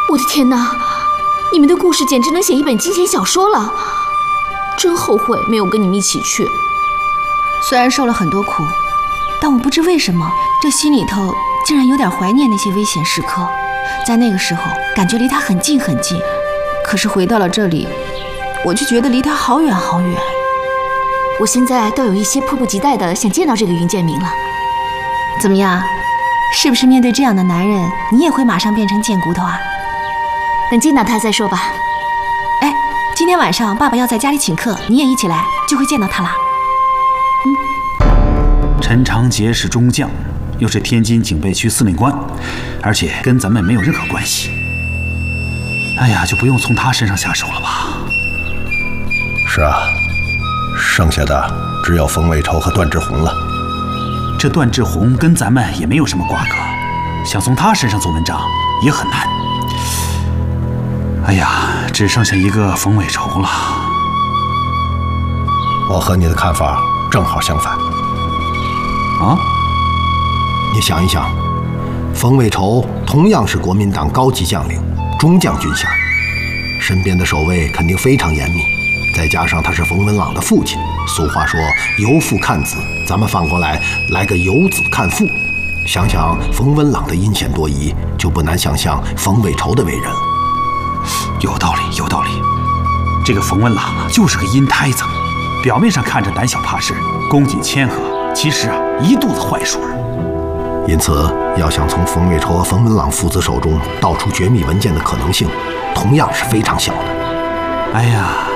我的天哪，你们的故事简直能写一本惊险小说了！真后悔没有跟你们一起去。 虽然受了很多苦，但我不知为什么，这心里头竟然有点怀念那些危险时刻。在那个时候，感觉离他很近很近，可是回到了这里，我却觉得离他好远好远。 我现在倒有一些迫不及待的想见到这个云建明了。 怎么样？是不是面对这样的男人，你也会马上变成贱骨头啊？ 等见到他再说吧。 哎，今天晚上爸爸要在家里请客，你也一起来，就会见到他了。 陈长捷是中将，又是天津警备区司令官，而且跟咱们没有任何关系。哎呀，就不用从他身上下手了吧？ 是啊，剩下的只有冯伟筹和段志宏了。 这段志宏跟咱们也没有什么瓜葛，想从他身上做文章也很难。哎呀，只剩下一个冯伟筹了。 我和你的看法正好相反。 啊？ 你想一想，冯伟筹同样是国民党高级将领，中将军衔，身边的守卫肯定非常严密，再加上他是冯文朗的父亲，俗话说由父看子，咱们反过来个由子看父。想想冯文朗的阴险多疑，就不难想象冯伟筹的为人了。 有道理，有道理。这个冯文朗啊，就是个阴胎子，表面上看着胆小怕事、恭谨谦和，其实啊，一肚子坏水。 因此，要想从冯伟筹和冯文朗父子手中盗出绝密文件的可能性，同样是非常小的。 哎呀，